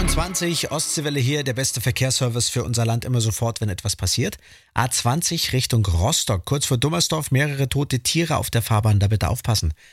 8.23 Uhr, Ostseewelle hier, der beste Verkehrsservice für unser Land immer sofort, wenn etwas passiert. A20 Richtung Rostock, kurz vor Dummersdorf, mehrere tote Tiere auf der Fahrbahn, da bitte aufpassen.